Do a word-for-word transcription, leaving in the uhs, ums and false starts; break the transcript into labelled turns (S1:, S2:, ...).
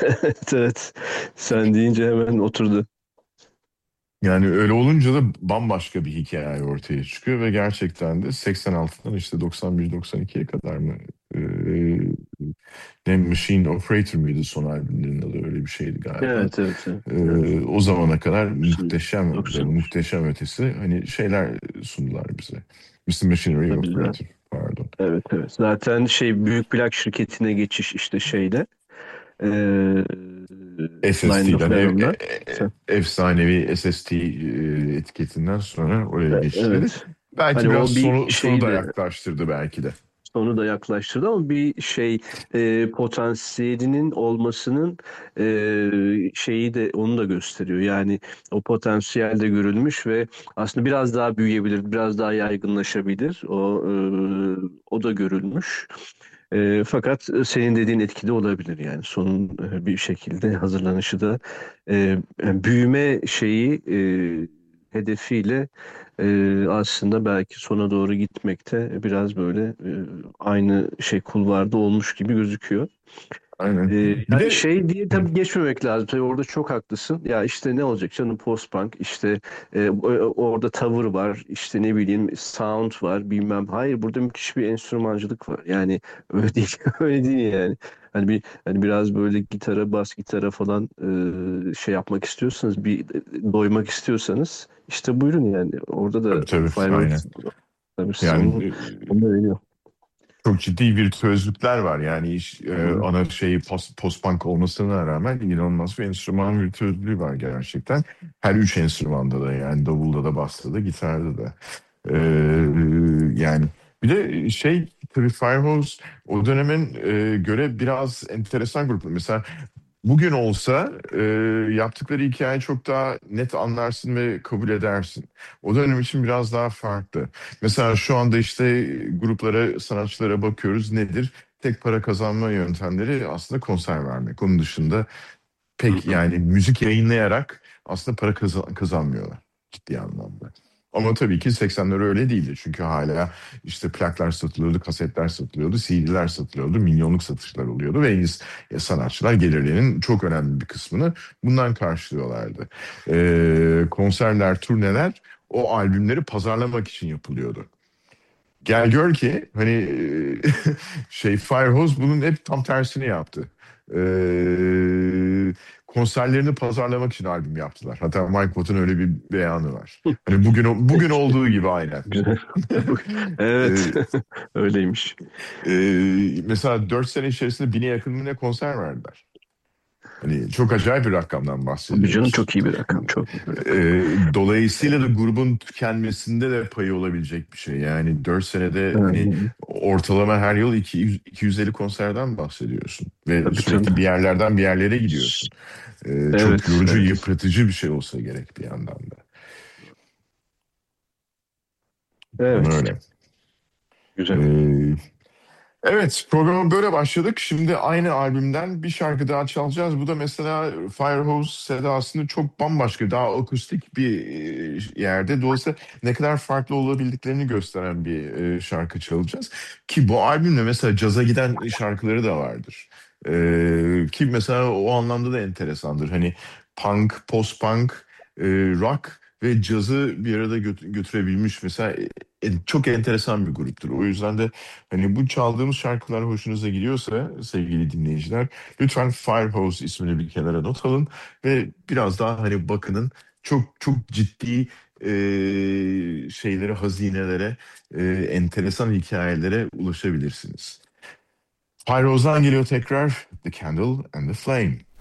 S1: Evet, evet. Sen deyince hemen oturdu.
S2: Yani öyle olunca da bambaşka bir hikaye ortaya çıkıyor ve gerçekten de seksen altıdan işte doksan bir doksan ikiye kadar mı e, ne Machine Operator mıydı son albümlerinin adı, öyle bir şeydi galiba.
S1: Evet, evet, evet.
S2: E,
S1: Evet.
S2: O zamana kadar
S1: doksan,
S2: muhteşem ve
S1: doksan üç.
S2: muhteşem ötesi hani şeyler sundular bize. mister Machinery
S1: Tabii zaten.
S2: Operator, pardon.
S1: Evet, evet. Zaten şey büyük plak şirketine geçiş işte şeyle. Ee, Line of
S2: S S T'den ev, e-
S1: Lemon'dan.
S2: e- efsanevi S S T e, etiketinden sonra oraya geçişleri
S1: Evet. Hani
S2: belki biraz
S1: o bir
S2: sonu, sonu da
S1: şeydi.
S2: yaklaştırdı belki de.
S1: Onu da yaklaştırdı ama bir şey e, potansiyelinin olmasının e, şeyi de onu da gösteriyor. Yani o potansiyel de görülmüş ve aslında biraz daha büyüyebilir, biraz daha yaygınlaşabilir. O e, o da görülmüş. E, fakat senin dediğin etkide olabilir yani sonun e, bir şekilde hazırlanışı da e, yani büyüme şeyi e, hedefiyle e, aslında belki sona doğru gitmekte biraz böyle e, aynı şey kulvarda olmuş gibi gözüküyor.
S2: Aynen.
S1: Ee,
S2: Bir
S1: yani
S2: de
S1: şey diye tabii geçmemek lazım. Tabii orada çok haklısın. Ya işte ne olacak canım post-punk işte e, o- orada tavır var işte ne bileyim sound var bilmem. Hayır burada müthiş bir enstrümancılık var. Yani öyle değil öyle değil yani. Hani bir hani biraz böyle gitara bas gitara falan e, şey yapmak istiyorsanız bir doymak istiyorsanız işte buyurun yani. Orada
S2: tabii
S1: da
S2: tabii aynen.
S1: Fireworks tabii size
S2: Yani
S1: onu,
S2: e,
S1: onu da veriyor.
S2: çok ciddi virtüözlükler var. Yani iş,
S1: Hı
S2: e,
S1: hı.
S2: ana şeyi post, post-punk olmasına rağmen inanılmaz bir enstrüman virtüözlüğü var gerçekten. Her üç enstrümanda da, yani davulda da, basta da, gitarda da. E, Yani bir de şey, tabii Firehose o dönemin e, göre biraz enteresan grup. Mesela bugün olsa e, yaptıkları hikaye çok daha net anlarsın ve kabul edersin. O dönem için biraz daha farklı. Mesela şu anda işte gruplara, sanatçılara bakıyoruz, nedir? Tek para kazanma yöntemleri aslında konser vermek. Onun dışında
S1: Hı
S2: pek,
S1: hı.
S2: yani müzik yayınlayarak aslında para kazan- kazanmıyorlar ciddi anlamda. Ama tabii ki seksenler öyle değildi. Çünkü hala işte plaklar satılıyordu, kasetler satılıyordu, C D'ler satılıyordu, milyonluk satışlar oluyordu ve ins- ya sanatçılar gelirlerinin çok önemli bir kısmını bundan karşılıyorlardı. Ee, konserler, turneler o albümleri pazarlamak için yapılıyordu. Gel gör ki hani şey, Firehose bunun hep tam tersini yaptı. Ee, Konserlerini pazarlamak için albüm yaptılar. Hatta Mike Watt'ın öyle bir beyanı var. Hani bugün bugün olduğu gibi aynen.
S1: Güzel. Evet.
S2: Ee,
S1: Öyleymiş.
S2: e, Mesela dört sene içerisinde bine yakın mı ne konser verdiler. Hani çok acayip bir rakamdan
S1: Tabii canım
S2: bahsediyoruz.
S1: çok iyi bir rakam. Çok iyi bir rakam.
S2: Ee, dolayısıyla da grubun tükenmesinde de payı olabilecek bir şey. Yani dört senede hani
S1: Hı.
S2: ortalama her yıl iki yüz, iki yüz elli konserden bahsediyorsun. Ve
S1: Tabii tabii.
S2: sürekli bir yerlerden bir yerlere gidiyorsun. Ee, çok
S1: Evet,
S2: yorucu,
S1: evet.
S2: yıpratıcı bir şey olsa gerek bir yandan da. Ama
S1: Evet.
S2: öyle.
S1: Güzel.
S2: Ee, Evet, programa böyle başladık. Şimdi aynı albümden bir şarkı daha çalacağız. Bu da mesela Firehose sedasını çok bambaşka, daha akustik bir e, yerde. Dolayısıyla ne kadar farklı olabildiklerini gösteren bir e, şarkı çalacağız. Ki bu albümde mesela caza giden şarkıları da vardır. E, ki mesela o anlamda da enteresandır. Hani punk, post-punk, e, rock ve cazı bir arada götü- götürebilmiş mesela, e, e, çok enteresan bir gruptur. O yüzden de hani bu çaldığımız şarkılar hoşunuza gidiyorsa sevgili dinleyiciler, lütfen Firehose ismini bir kenara not alın ve biraz daha hani bakının, çok çok ciddi e, şeylere, hazinelere, e, enteresan hikayelere ulaşabilirsiniz. Firehose'dan geliyor tekrar The Candle and the Flame.